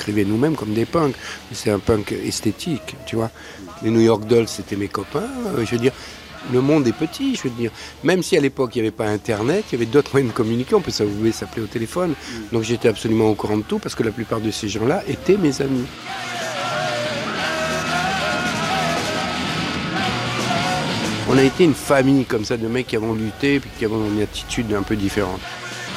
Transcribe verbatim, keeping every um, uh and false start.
décrivait nous-mêmes comme des punks. C'est un punk esthétique, tu vois. Les New York Dolls, c'était mes copains. Euh, je veux dire, le monde est petit, je veux dire. Même si à l'époque, il n'y avait pas Internet, il y avait d'autres moyens de communiquer. On peut s'avouer, s'appeler au téléphone. Donc j'étais absolument au courant de tout parce que la plupart de ces gens-là étaient mes amis. On a été une famille comme ça de mecs qui avons lutté et qui avons une attitude un peu différente.